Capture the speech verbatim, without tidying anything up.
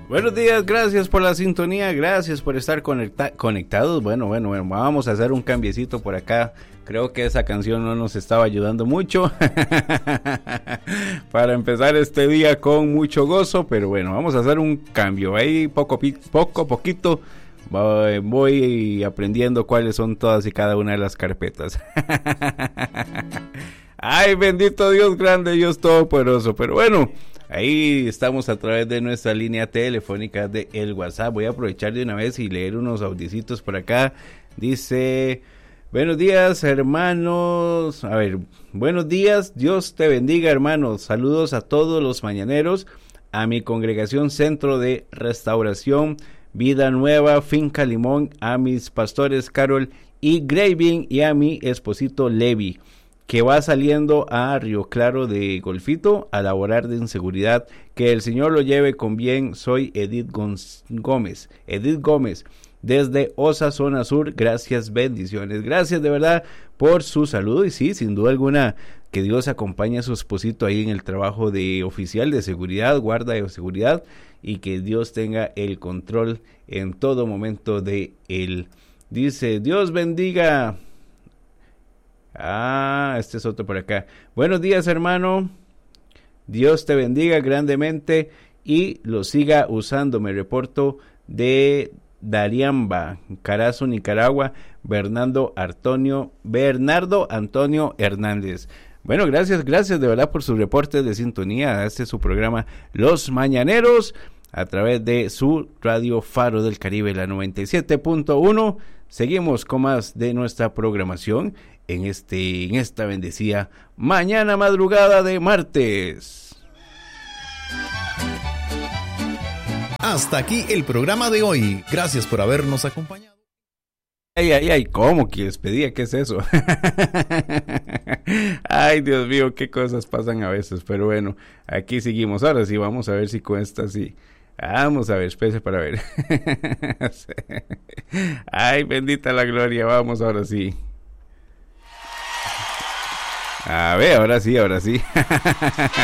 Buenos días, gracias por la sintonía, gracias por estar conecta- conectados. Bueno, bueno, bueno, vamos a hacer un cambiecito por acá. Creo que esa canción no nos estaba ayudando mucho para empezar este día con mucho gozo, pero bueno, vamos a hacer un cambio. Ahí poco poco poquito voy, voy aprendiendo cuáles son todas y cada una de las carpetas. Ay, bendito Dios grande, Dios todopoderoso. Pero bueno, ahí estamos a través de nuestra línea telefónica de el WhatsApp. Voy a aprovechar de una vez y leer unos audicitos por acá. Dice: buenos días, hermanos. A ver, buenos días, Dios te bendiga, hermanos. Saludos a todos los mañaneros, a mi congregación Centro de Restauración Vida Nueva, Finca Limón, a mis pastores Carol y Graving y a mi esposito Levi, que va saliendo a Río Claro de Golfito a laborar de inseguridad. Que el Señor lo lleve con bien. Soy Edith Gómez. Edith Gómez, desde Osa, zona sur. Gracias, bendiciones. Gracias de verdad por su saludo. Y sí, sin duda alguna, que Dios acompañe a su esposito ahí en el trabajo de oficial de seguridad, guarda de seguridad, y que Dios tenga el control en todo momento de él. Dice: Dios bendiga. Ah, este es otro por acá. Buenos días, hermano. Dios te bendiga grandemente y lo siga usando. Me reporto de Dariamba, Carazo, Nicaragua. Bernardo Antonio, Bernardo Antonio Hernández. Bueno, gracias, gracias de verdad por sus reportes de sintonía. Este es su programa Los Mañaneros, a través de su radio Faro del Caribe, la noventa y siete punto uno. Seguimos con más de nuestra programación en este en esta bendecida mañana madrugada de martes. Hasta aquí el programa de hoy. Gracias por habernos acompañado. Ay, ay, ay, ¿cómo que despedía? ¿Qué es eso? Ay, Dios mío, qué cosas pasan a veces, pero bueno, aquí seguimos. Ahora sí, vamos a ver si con esta sí. Vamos a ver, espérese para ver. Ay, bendita la gloria, vamos ahora sí. A ver, ahora sí, ahora sí.